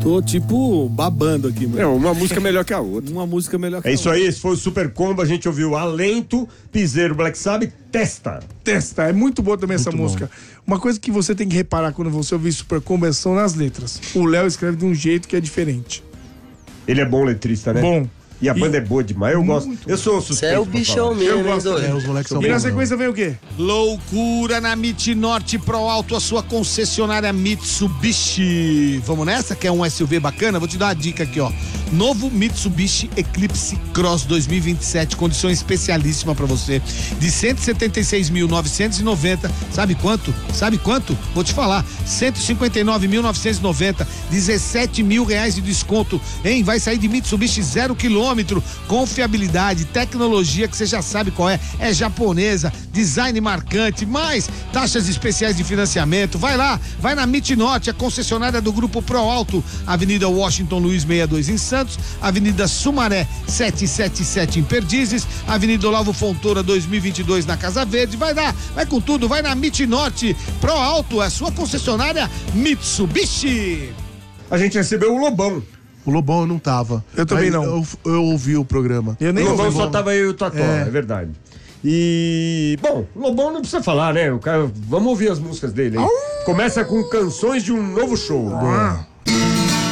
Tô, tipo, babando aqui, mano. É, uma música melhor que a outra. Uma música melhor que a É outra. isso aí, esse foi o Super Combo, a gente ouviu Alento, Piseiro, Black Sabbath, Testa. Testa, é muito boa também essa música. Uma coisa que você tem que reparar quando você ouvir Super Combo são nas letras. O Léo escreve de um jeito que é diferente. Ele é bom letrista, né? Bom. E a banda é boa demais, eu gosto. Eu sou Você suspeito. é o pra bichão falar. mesmo, hein, gosto. doido? Os moleques são E na bons, sequência vem o quê? Loucura na MIT Norte Pro Alto, a sua concessionária Mitsubishi. Vamos nessa? Quer um SUV bacana? Vou te dar uma dica aqui, ó. Novo Mitsubishi Eclipse Cross 2027, condição especialíssima pra você, de 176.990. Sabe quanto? Sabe quanto? Vou te falar. 159.990, 17 mil reais de desconto, hein? Vai sair de Mitsubishi 0 km, confiabilidade, tecnologia que você já sabe qual é japonesa, design marcante, mais taxas especiais de financiamento. Vai lá, vai na MIT Norte, a concessionária do Grupo Pro Alto, Avenida Washington Luiz 62 em Santos, Avenida Sumaré 777 em Perdizes, Avenida Olavo Fontoura 2022 na Casa Verde. Vai lá, vai com tudo, vai na MIT Norte Pro Alto, a sua concessionária Mitsubishi. A gente recebeu o Lobão. O Lobão eu não tava. Eu também Mas não. Eu ouvi o programa. Eu nem O Lobão ouvi. só tava eu e o Totó, é verdade. E, bom, o Lobão não precisa falar, né? O cara, vamos ouvir as músicas dele aí. Começa com Canções de um Novo Show.